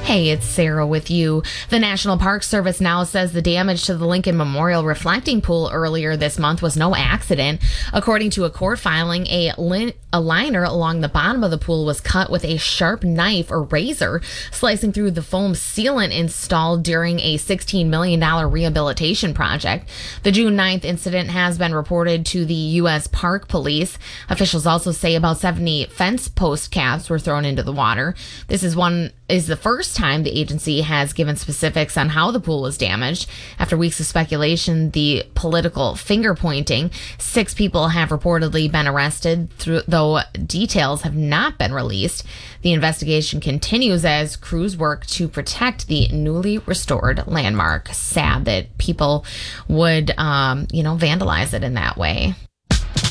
Hey, it's Sarah with you. The National Park Service now says the damage to the Lincoln Memorial reflecting pool earlier this month was no accident. According to a court filing, a liner along the bottom of the pool was cut with a sharp knife or razor, slicing through the foam sealant installed during a $16 million rehabilitation project. The June 9th incident has been reported to the U.S. Park Police. Officials also say about 70 fence post caps were thrown into the water. This is the first time the agency has given specifics on how the pool was damaged. After weeks of speculation, the political finger pointing, 6 people have reportedly been arrested, though details have not been released. The investigation continues as crews work to protect the newly restored landmark. Sad that people would, vandalize it in that way.